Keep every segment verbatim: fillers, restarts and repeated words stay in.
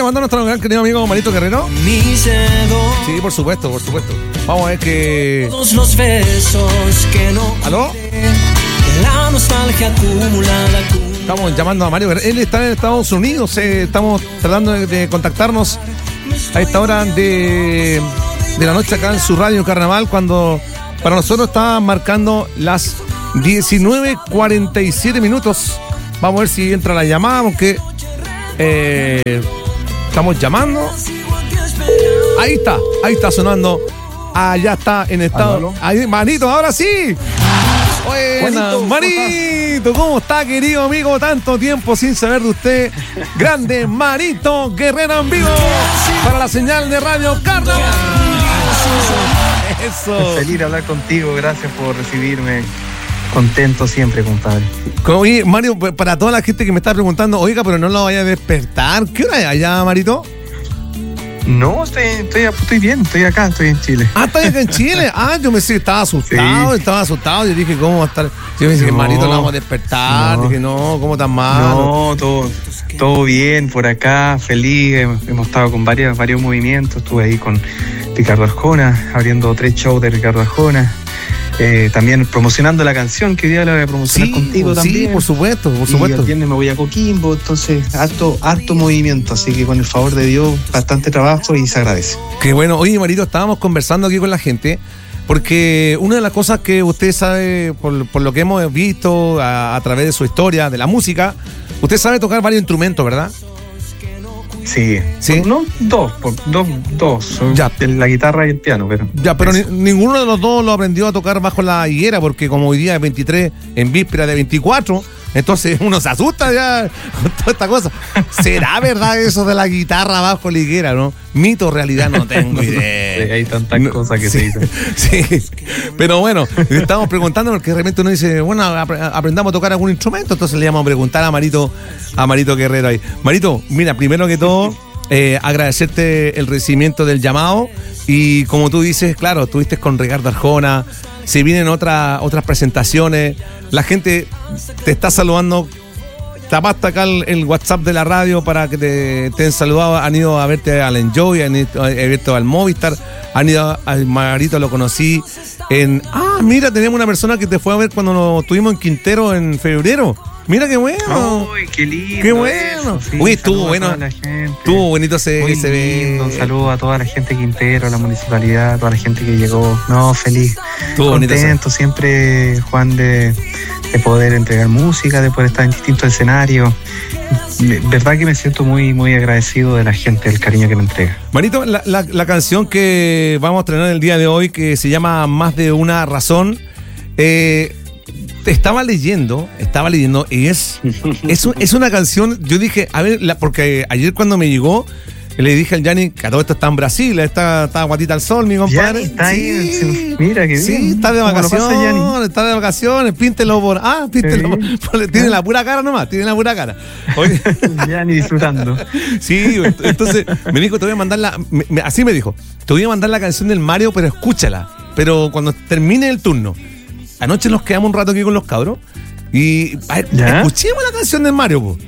llamando a nuestro gran querido amigo Marito Guerrero? Sí, por supuesto, por supuesto. Vamos a ver que... Todos los besos que no... ¿Aló? La nostalgia acumulada. Estamos llamando a Mario Guerrero. Él está en Estados Unidos. Eh, estamos tratando de, de contactarnos a esta hora de, de la noche acá en su radio Carnaval, cuando para nosotros está marcando las diecinueve cuarenta y siete minutos. Vamos a ver si entra la llamada, porque eh, estamos llamando. Ahí está, ahí está sonando. Allá está en estado. Ahí, Manito, ahora sí. Buena, Manito, Marito, ¿cómo está, querido amigo? Tanto tiempo sin saber de usted. Grande Marito Guerrero en vivo para la señal de Radio Carnaval. Eso. Feliz de hablar contigo, gracias por recibirme. Contento siempre, compadre. Oye, Mario, para toda la gente que me está preguntando, oiga, pero no lo vaya a despertar. ¿Qué hora es allá, Marito? No, estoy, estoy, estoy bien, estoy acá, estoy en Chile. Ah, ¿estás acá en Chile? Ah, yo me sé, estaba asustado, sí. estaba asustado. Yo dije, ¿cómo va a estar? Yo me dije, no, Marito, lo vamos a despertar. No. Dije, no, ¿cómo tan mal? No, todo, todo bien por acá, feliz. Hemos estado con varios, varios movimientos. Estuve ahí con Ricardo Arjona, abriendo tres shows de Ricardo Arjona. Eh, también promocionando la canción que hoy día la voy a promocionar sí, contigo también. Sí, por supuesto, por supuesto. Y el viernes me voy a Coquimbo, entonces harto, harto movimiento, así que con el favor de Dios, bastante trabajo y se agradece. Qué bueno. Oye, Marito, estábamos conversando aquí con la gente, porque una de las cosas que usted sabe, por, por lo que hemos visto a, a través de su historia, de la música, usted sabe tocar varios instrumentos, ¿verdad? Sí, ¿Sí? No, dos, por, dos, dos, ya. La guitarra y el piano, pero... Ya, pero ni, ninguno de los dos lo aprendió a tocar bajo la higuera, porque como hoy día es veintitrés, en víspera de veinticuatro, entonces uno se asusta ya con toda esta cosa. ¿Será verdad eso de la guitarra bajo la higuera, no? Mito, realidad, no tengo idea. Sí, hay tantas no, cosas que sí, se dicen. Sí, pero bueno, le estamos preguntando porque de repente uno dice, bueno, aprendamos a tocar algún instrumento, entonces le vamos a preguntar a Marito, a Marito Guerrero ahí. Marito, mira, primero que todo, eh, agradecerte el recibimiento del llamado y como tú dices, claro, estuviste con Ricardo Arjona, se vienen otras otras presentaciones, la gente te está saludando. Tapaste acá el, el WhatsApp de la radio para que te, te han saludado, han ido a verte al Enjoy, han ido a verte al Movistar, han ido al Marito, lo conocí en... Ah, mira, tenemos una persona que te fue a ver cuando nos estuvimos en Quintero en febrero. Mira qué bueno. Uy, qué lindo. Qué bueno. Sí, uy, estuvo bueno. Estuvo bonito ese, Muy ese lindo. Un saludo a toda la gente de Quintero, a la municipalidad, a toda la gente que llegó. No, feliz. Estuvo contento siempre, Juan, de, de poder entregar música, de poder estar en distintos escenarios. De verdad que me siento muy, muy agradecido de la gente, del cariño que me entrega. Marito, la, la, la canción que vamos a estrenar el día de hoy, que se llama Más de una razón, eh, estaba leyendo, estaba leyendo y es, es, es una canción, yo dije, a ver, la, porque ayer cuando me llegó, le dije al Yanni que a todo esto está en Brasil, está, está guatita al sol, mi compadre. Yanni está sí, ahí, mira que bien. Sí, está de vacaciones, está de vacaciones, píntelo por, ah, píntelo sí. por, por, tiene la pura cara nomás, tiene la pura cara. Oye. Yanni disfrutando. Sí, entonces me dijo, te voy a mandar la, me, me, así me dijo, te voy a mandar la canción del Mario, pero escúchala, pero cuando termine el turno. Anoche nos quedamos un rato aquí con los cabros y a ver, escuchemos la canción del Mario, po.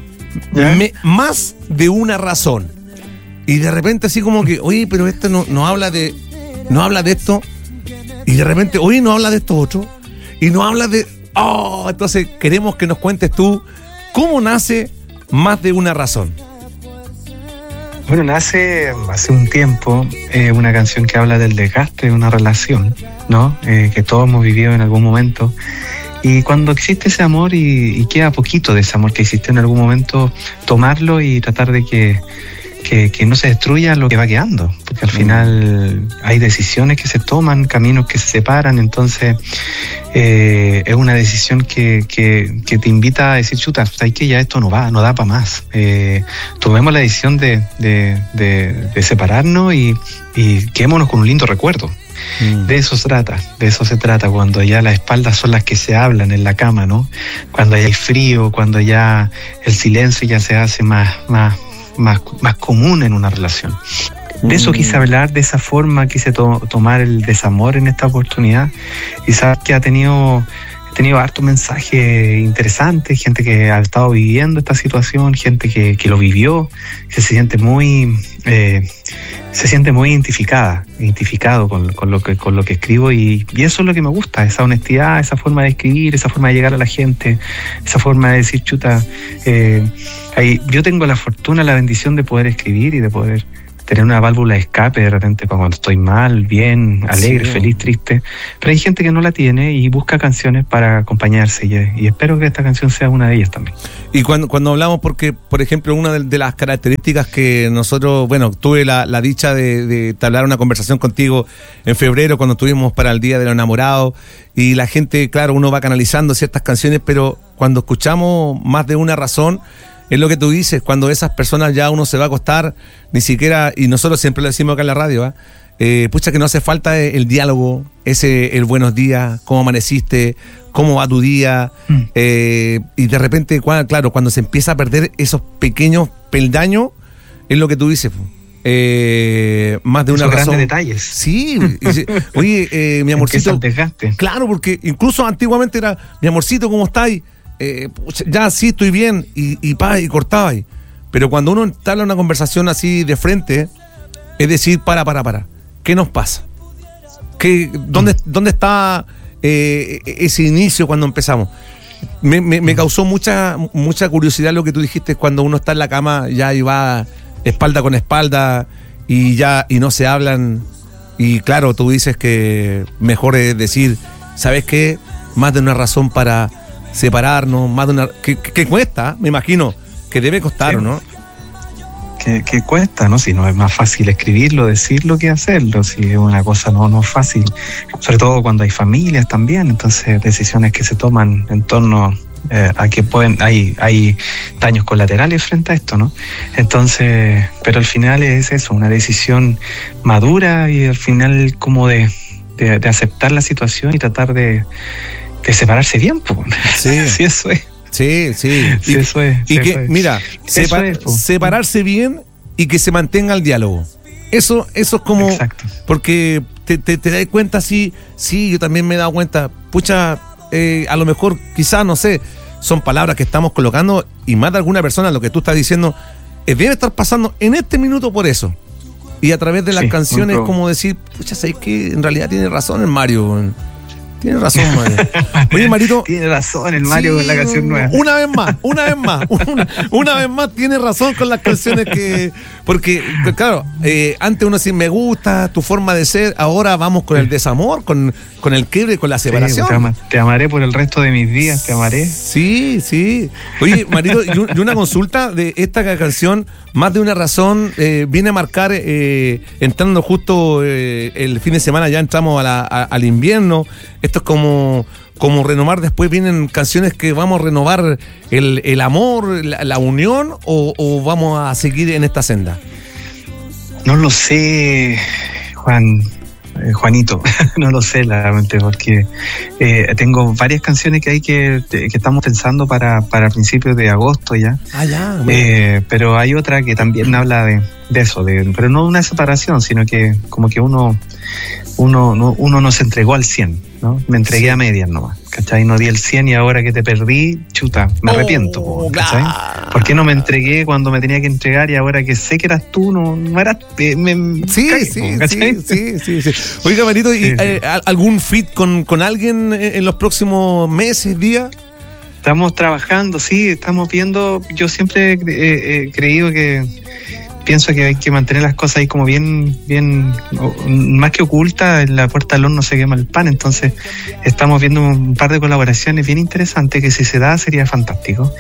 Me, más de una razón. Y de repente así como que, oye, pero este no, no habla de no habla de esto. Y de repente, oye, no habla de esto otro. Y no habla de... Oh, entonces queremos que nos cuentes tú cómo nace Más de una razón. Bueno, nace hace un tiempo eh, una canción que habla del desgaste de una relación, ¿no? Eh, que todos hemos vivido en algún momento. Y cuando existe ese amor y, y queda poquito de ese amor que existe en algún momento, tomarlo y tratar de que, que, que no se destruya lo que va quedando. Porque al final hay decisiones que se toman, caminos que se separan, entonces eh, es una decisión que, que, que te invita a decir, chuta, ¿sabes qué? Ya esto no va, no da para más. Eh, tomemos la decisión de, de, de, de separarnos y, y quedémonos con un lindo recuerdo. Mm. De eso se trata, de eso se trata cuando ya las espaldas son las que se hablan en la cama, ¿no? Cuando ya hay frío, cuando ya el silencio ya se hace más, más, más, más común en una relación. De eso quise hablar, de esa forma quise to- tomar el desamor en esta oportunidad y sabes que ha tenido he tenido hartos mensajes interesantes, gente que ha estado viviendo esta situación, gente que, que lo vivió, que se siente muy eh, se siente muy identificada, identificado con, con, lo, que, con lo que escribo y, y eso es lo que me gusta, esa honestidad, esa forma de escribir, esa forma de llegar a la gente, esa forma de decir, chuta, eh, ahí, yo tengo la fortuna, la bendición de poder escribir y de poder tener una válvula de escape de repente cuando estoy mal, bien, alegre, sí, feliz, triste. Pero hay gente que no la tiene y busca canciones para acompañarse y, y espero que esta canción sea una de ellas también. Y cuando, cuando hablamos, porque por ejemplo una de, de las características que nosotros, bueno, tuve la, la dicha de, de entablar una conversación contigo en febrero cuando estuvimos para el Día de los Enamorados y la gente, claro, uno va canalizando ciertas canciones, pero cuando escuchamos Más de una razón, es lo que tú dices, cuando esas personas ya uno se va a acostar, ni siquiera, y nosotros siempre lo decimos acá en la radio, ¿eh? Eh, pucha que no hace falta el diálogo, ese el buenos días, cómo amaneciste, cómo va tu día, mm. eh, y de repente, claro, cuando se empieza a perder esos pequeños peldaños, es lo que tú dices, eh, más de una esos razón. Grandes detalles. Sí, oye, eh, mi amorcito, claro, porque incluso antiguamente era, mi amorcito, ¿cómo estáis? Eh, ya sí estoy bien y, y pa, y cortaba ahí. Pero cuando uno entabla una conversación así de frente, es decir, para, para, para, ¿qué nos pasa? ¿Qué, dónde, ¿Dónde está eh, ese inicio cuando empezamos? Me, me, me causó mucha, mucha curiosidad lo que tú dijiste cuando uno está en la cama ya y va espalda con espalda y ya y no se hablan. Y claro, tú dices que mejor es decir, ¿sabes qué? Más de una razón para separarnos, más de una... que, que, que cuesta, me imagino, que debe costar, sí, ¿no? Que, que cuesta, ¿no? Si no es más fácil escribirlo, decirlo que hacerlo, si es una cosa no, no fácil, sobre todo cuando hay familias también, entonces decisiones que se toman en torno eh, a que pueden, hay, hay daños colaterales frente a esto, ¿no? Entonces, pero al final es eso, una decisión madura y al final como de, de, de aceptar la situación y tratar de de separarse bien, pues. Sí. Sí, eso es. Sí, sí. Sí, y, eso es. Y sí, que, eso es. mira, sepa- es, separarse bien y que se mantenga el diálogo. Eso, eso es como... Exacto. Porque te, te, te das cuenta, sí, sí, yo también me he dado cuenta, pucha, eh, a lo mejor, quizás, no sé, son palabras que estamos colocando y más de alguna persona lo que tú estás diciendo eh, debe estar pasando en este minuto por eso. Y a través de las sí, canciones como decir, pucha, ¿sabes qué? En realidad tiene razón el Mario, Tiene razón, Mario. Oye, Marito. Tiene razón el Mario, sí, con la canción nueva. Una vez más, una vez más. Una, una vez más tiene razón con las canciones que... Porque, claro, eh, antes uno decía, me gusta tu forma de ser, ahora vamos con el desamor, con, con el quiebre, con la separación. Sí, te, ama, te amaré por el resto de mis días, te amaré. Sí, sí. Oye, Marito, y, un, y una consulta de esta canción, Más de una razón, eh, viene a marcar, eh, entrando justo eh, el fin de semana, ya entramos a la, a, al invierno. Esto es como, como renovar, después vienen canciones que vamos a renovar el, el amor, la, la unión, o, o vamos a seguir en esta senda. No lo sé, Juan, eh, Juanito, no lo sé, realmente, porque eh, tengo varias canciones que hay que, que estamos pensando para, para principios de agosto ya. Ah, ya. Eh, pero hay otra que también habla de, de eso, de, pero no una separación, sino que como que uno, uno, no, uno no se entregó al cien, ¿no? Me entregué sí. a medias nomás, ¿cachai? No di el cien y ahora que te perdí, chuta, me arrepiento, oh, ¿cachai? ¿Por qué no me entregué cuando me tenía que entregar y ahora que sé que eras tú, no, no eras... Eh, me, sí, caí, sí, sí, sí, sí, sí. Oiga, Marito, ¿y sí, eh, sí. algún fit con, con alguien en los próximos meses, días? Estamos trabajando, sí, estamos viendo, yo siempre he eh, eh, creído que... Pienso que hay que mantener las cosas ahí como bien, bien, más que ocultas, en la puerta del horno se quema el pan, entonces estamos viendo un par de colaboraciones bien interesantes que si se da sería fantástico.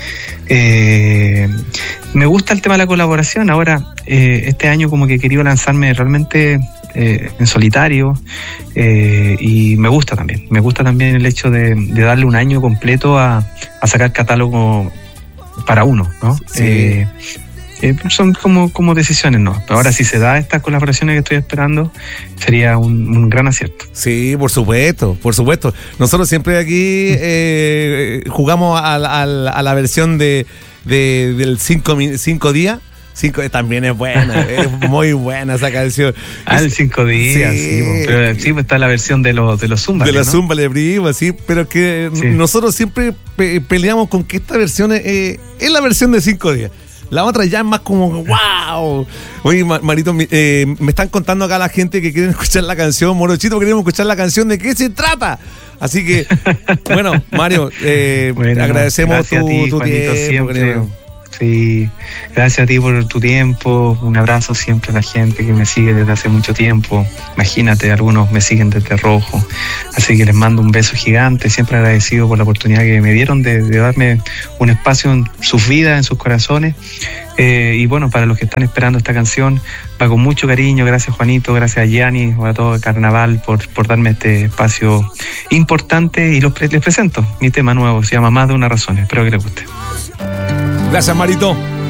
Eh, me gusta el tema de la colaboración, ahora eh, este año como que he querido lanzarme realmente eh, en solitario eh, y me gusta también, me gusta también el hecho de, de darle un año completo a, a sacar catálogo para uno, ¿no? Sí. Eh, Eh, son como, como decisiones, ¿no? Pero ahora si se da estas colaboraciones que estoy esperando, sería un, un gran acierto. Sí, por supuesto, por supuesto. Nosotros siempre aquí eh, jugamos a, a, a la versión de, de del cinco, cinco días, Cinco también es buena, es muy buena esa canción. Ah, el cinco días, sí, sí, pues, pero sí, pues está la versión de los de los Zumba. De los ¿no? Zumba, primo, sí, pero que sí. Nosotros siempre pe- peleamos con que esta versión es, eh, es la versión de cinco días. La otra ya es más como wow. Oye, Marito, eh, me están contando acá la gente que quieren escuchar la canción. Morochito, queremos escuchar la canción. ¿De qué se trata? Así que, bueno, Mario, eh, bueno, agradecemos tu, ti, tu Juanito, tiempo. Siempre. Querido. Sí, gracias a ti por tu tiempo. Un abrazo siempre a la gente que me sigue desde hace mucho tiempo. Imagínate, algunos me siguen desde Rojo. Así que les mando un beso gigante. Siempre agradecido por la oportunidad que me dieron de, de darme un espacio en sus vidas, en sus corazones. Eh, y bueno, para los que están esperando esta canción, va con mucho cariño. Gracias, Juanito, gracias a Gianni, a todo el Carnaval por, por darme este espacio importante. Y los, les presento mi tema nuevo, se llama Más de una razón. Espero que les guste. Gracias, Marito.